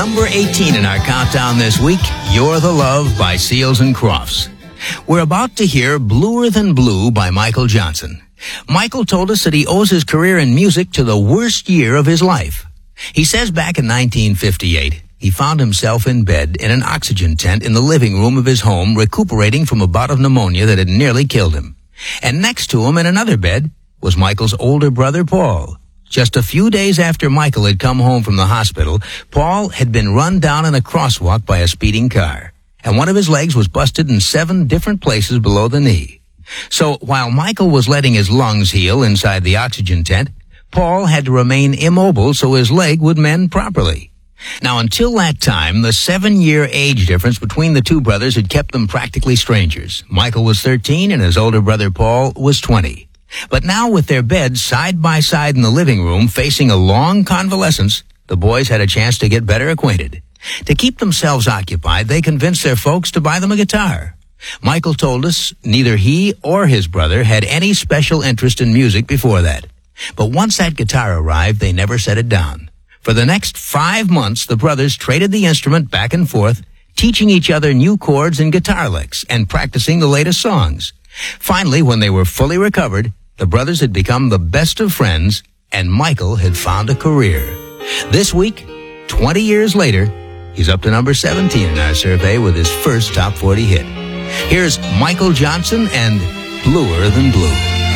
number 18 in our countdown this week, You're the Love by Seals and Crofts. We're about to hear Bluer Than Blue by Michael Johnson. Michael told us that he owes his career in music to the worst year of his life. He says back in 1958, he found himself in bed in an oxygen tent in the living room of his home, recuperating from a bout of pneumonia that had nearly killed him. And next to him in another bed was Michael's older brother, Paul. Just a few days after Michael had come home from the hospital, Paul had been run down in a crosswalk by a speeding car, and one of his legs was busted in 7 different places below the knee. So while Michael was letting his lungs heal inside the oxygen tent, Paul had to remain immobile so his leg would mend properly. Now, until that time, the 7-year age difference between the two brothers had kept them practically strangers. Michael was 13 and his older brother Paul was 20. But now, with their beds side by side in the living room facing a long convalescence, the boys had a chance to get better acquainted. To keep themselves occupied, they convinced their folks to buy them a guitar. Michael told us neither he or his brother had any special interest in music before that. But once that guitar arrived, they never set it down. For the next 5 months, the brothers traded the instrument back and forth, teaching each other new chords and guitar licks and practicing the latest songs. Finally, when they were fully recovered, the brothers had become the best of friends, and Michael had found a career. This week, 20 years later, he's up to number 17 in our survey with his first top 40 hit. Here's Michael Johnson and Bluer Than Blue.